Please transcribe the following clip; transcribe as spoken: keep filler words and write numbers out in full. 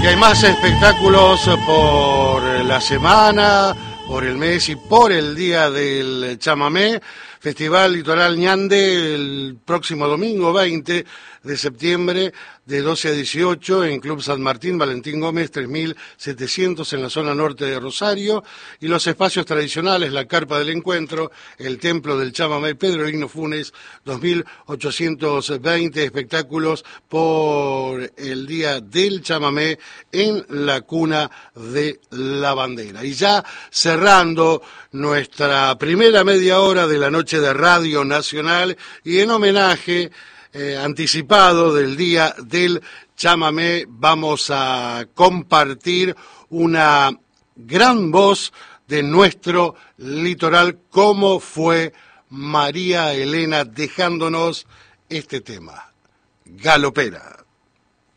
Y hay más espectáculos por la semana, por el mes y por el día del chamamé. Festival Litoral Ñande el próximo domingo veinte de septiembre de doce a dieciocho en Club San Martín, Valentín Gómez, tres mil setecientos en la zona norte de Rosario. Y los espacios tradicionales, la Carpa del Encuentro, el Templo del Chamamé, Pedro Higno Funes, dos mil ochocientos veinte espectáculos por el Día del Chamamé en la Cuna de la Bandera. Y ya cerrando nuestra primera media hora de la noche de Radio Nacional y en homenaje eh, anticipado del Día del Chamamé, vamos a compartir una gran voz de nuestro litoral, como fue María Elena, dejándonos este tema, Galopera.